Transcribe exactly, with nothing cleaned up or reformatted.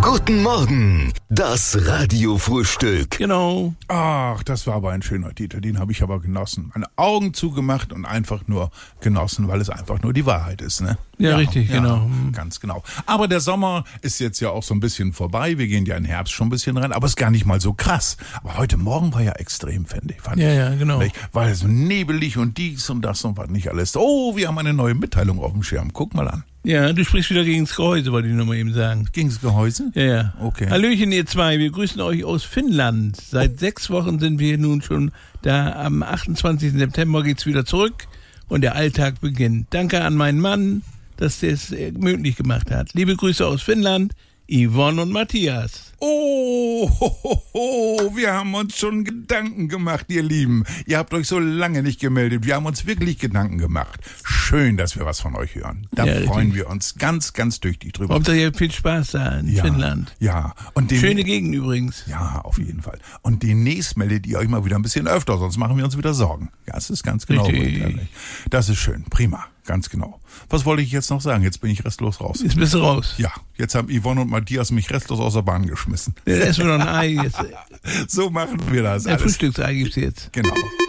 Guten Morgen, das Radiofrühstück. Genau. Ach, das war aber ein schöner Titel, den habe ich aber genossen. Meine Augen zugemacht und einfach nur genossen, weil es einfach nur die Wahrheit ist, ne? Ja, ja richtig, ja, genau. Ganz genau. Aber der Sommer ist jetzt ja auch so ein bisschen vorbei. Wir gehen ja in den Herbst schon ein bisschen rein, aber es ist gar nicht mal so krass. Aber heute Morgen war ja extrem, finde ich. Fand ja, ich. ja, genau. War ja so nebelig und dies und das und was nicht alles. Oh, wir haben eine neue Mitteilung auf dem Schirm. Guck mal an. Ja, du sprichst wieder gegen das Gehäuse, wollte ich nur mal eben sagen. Gegen das Gehäuse? Ja, ja. Okay. Hallöchen, ihr zwei. Wir grüßen euch aus Finnland. Seit oh. sechs Wochen sind wir nun schon da. Am achtundzwanzigsten September geht's wieder zurück und der Alltag beginnt. Danke an meinen Mann, dass der es möglich gemacht hat. Liebe Grüße aus Finnland, Yvonne und Matthias. Oh, ho, ho, ho, wir haben uns schon Gedanken gemacht, ihr Lieben. Ihr habt euch so lange nicht gemeldet. Wir haben uns wirklich Gedanken gemacht. Schön, dass wir was von euch hören. Da ja, freuen richtig. wir uns ganz, ganz tüchtig drüber. Hauptsache ihr habt viel Spaß da in ja, Finnland. Ja. Und den, schöne Gegend übrigens. Ja, auf jeden Fall. Und demnächst meldet ihr euch mal wieder ein bisschen öfter, sonst machen wir uns wieder Sorgen. Ja, das ist ganz genau. Richtig. Das ist schön. Prima. Ganz genau. Was wollte ich jetzt noch sagen? Jetzt bin ich restlos raus. Jetzt bist du raus. Ja, jetzt haben Yvonne und Matthias mich restlos aus der Bahn geschmissen. Ja, da essen wir noch ein Ei jetzt. So machen wir das. Ein Frühstücksei gibt's jetzt. Genau.